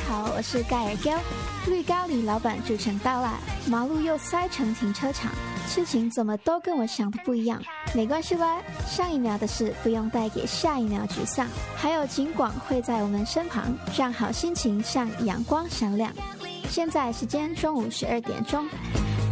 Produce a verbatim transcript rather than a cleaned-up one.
好，我是盖尔 Gill。绿咖喱老板驻城到来，马路又塞成停车场，事情怎么都跟我想的不一样。没关系啦，上一秒的事不用带给下一秒沮丧，还有警广会在我们身旁，让好心情像阳光闪亮。现在时间中午十二点钟。